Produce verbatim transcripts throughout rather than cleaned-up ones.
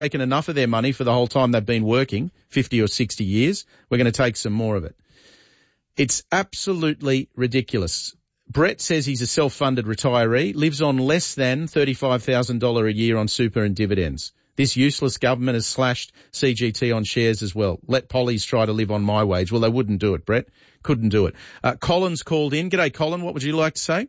taken enough of their money for the whole time they've been working, fifty or sixty years. We're going to take some more of it. It's absolutely ridiculous. Brett says he's a self-funded retiree, lives on less than thirty-five thousand dollars a year on super and dividends. This useless government has slashed C G T on shares as well. Let pollies try to live on my wage. Well, they wouldn't do it, Brett. Couldn't do it. Uh, Colin's called in. G'day, Colin. What would you like to say?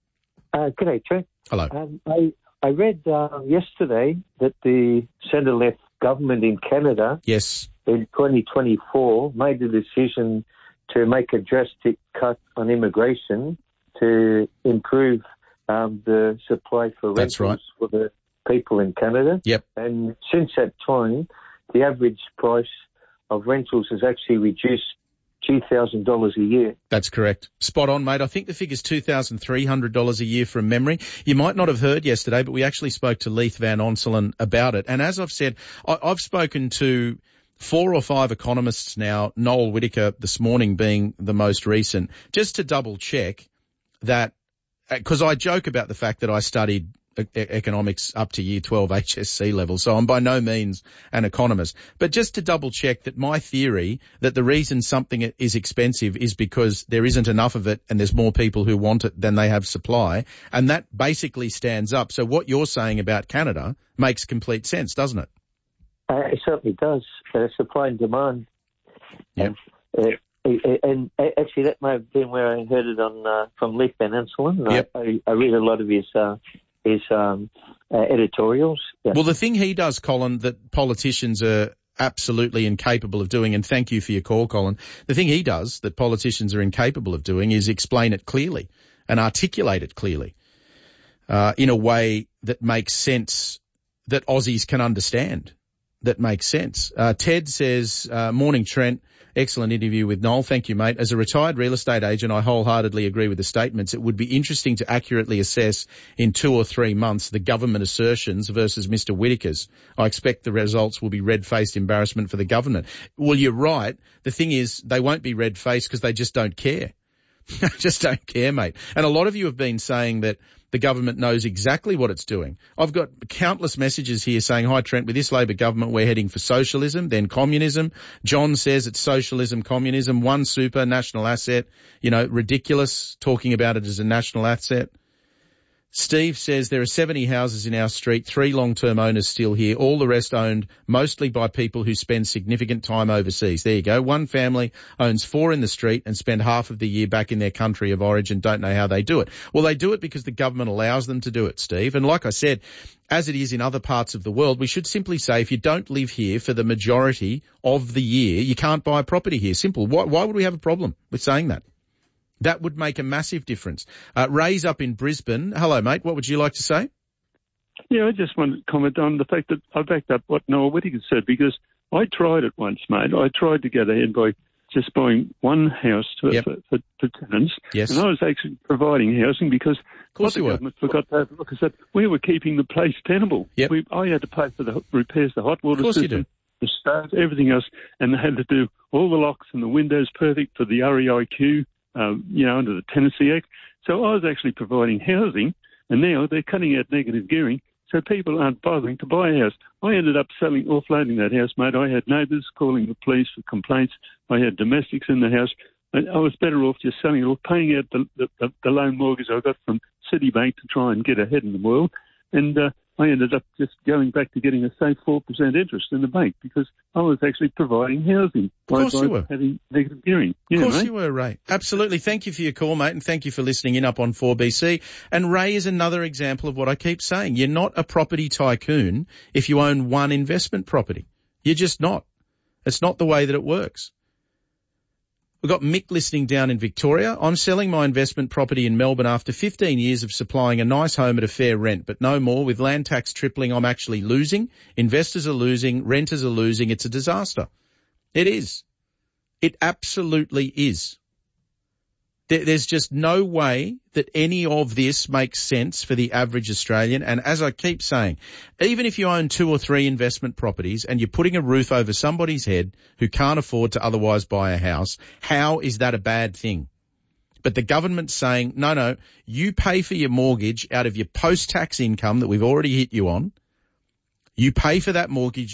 Uh, g'day, Trent. Hello. Um, I, I read uh, yesterday that the centre-left government in Canada yes. in twenty twenty-four made the decision to make a drastic cut on immigration to improve um, the supply for That's rentals right. for the people in Canada. Yep. And since that time, the average price of rentals has actually reduced two thousand dollars a year. That's correct. Spot on, mate. I think the figure's two thousand three hundred dollars a year from memory. You might not have heard yesterday, but we actually spoke to Leith Van Onselen about it. And as I've said, I, I've spoken to four or five economists now, Noel Whittaker this morning being the most recent, just to double check that, because I joke about the fact that I studied e- economics up to year twelve H S C level, so I'm by no means an economist. But just to double check that my theory that the reason something is expensive is because there isn't enough of it and there's more people who want it than they have supply, and that basically stands up. So what you're saying about Canada makes complete sense, doesn't it? Uh, it certainly does. Uh, supply and demand. Yep. Uh, And actually, that may have been where I heard it on uh, from Leith Van Onselen. Yep. I, I read a lot of his uh, his um, uh, editorials. Yeah. Well, the thing he does, Colin, that politicians are absolutely incapable of doing, and thank you for your call, Colin, the thing he does that politicians are incapable of doing is explain it clearly and articulate it clearly uh, in a way that makes sense, that Aussies can understand, that makes sense. Uh, Ted says, uh, morning, Trent. Excellent interview with Noel. Thank you, mate. As a retired real estate agent, I wholeheartedly agree with the statements. It would be interesting to accurately assess in two or three months the government assertions versus Mister Whittaker's. I expect the results will be red-faced embarrassment for the government. Well, you're right. The thing is, they won't be red-faced because they just don't care. just don't care, mate. And a lot of you have been saying that the government knows exactly what it's doing. I've got countless messages here saying, hi, Trent, with this Labor government, we're heading for socialism, then communism. John says it's socialism, communism, one super, national asset. You know, ridiculous talking about it as a national asset. Steve says there are seventy houses in our street, three long-term owners still here, all the rest owned mostly by people who spend significant time overseas. There you go. One family owns four in the street and spend half of the year back in their country of origin. Don't know how they do it. Well, they do it because the government allows them to do it, Steve. And like I said, as it is in other parts of the world, we should simply say if you don't live here for the majority of the year, you can't buy a property here. Simple. Why, why would we have a problem with saying that? That would make a massive difference. Uh, Ray's up in Brisbane. Hello, mate. What would you like to say? Yeah, I just wanted to comment on the fact that I backed up what Noel Whittaker said, because I tried it once, mate. I tried to get ahead by just buying one house to, yep. for, for, for tenants. Yes. And I was actually providing housing because of course what the you were. government forgot to look is that we were keeping the place tenable. Yep. We, I had to pay for the repairs, the hot water of course system, you do. the stove, everything else, and they had to do all the locks and the windows perfect for the R E I Q. Um, you know, under the Tenancy Act. So I was actually providing housing, and now they're cutting out negative gearing, so people aren't bothering to buy a house. I ended up selling, offloading that house, mate. I had neighbours calling the police for complaints. I had domestics in the house. I, I was better off just selling it or paying out the, the, the, the loan mortgage I got from Citibank to try and get ahead in the world. And uh, I ended up just going back to getting a safe four percent interest in the bank because I was actually providing housing. Of course you were. Having negative gearing. Yeah, of course mate. you were, Ray. Absolutely. Thank you for your call, mate, and thank you for listening in up on four B C. And Ray is another example of what I keep saying. You're not a property tycoon if you own one investment property. You're just not. It's not the way that it works. We've got Mick listening down in Victoria. I'm selling my investment property in Melbourne after fifteen years of supplying a nice home at a fair rent, but no more. With land tax tripling, I'm actually losing. Investors are losing. Renters are losing. It's a disaster. It is. It absolutely is. There's just no way that any of this makes sense for the average Australian. And as I keep saying, even if you own two or three investment properties and you're putting a roof over somebody's head who can't afford to otherwise buy a house, how is that a bad thing? But the government's saying, no, no, you pay for your mortgage out of your post-tax income that we've already hit you on. You pay for that mortgage